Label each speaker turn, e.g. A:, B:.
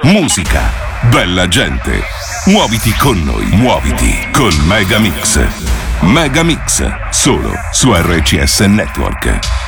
A: musica, bella gente. Muoviti con noi, muoviti con Megamix. Megamix, solo su RCS Network.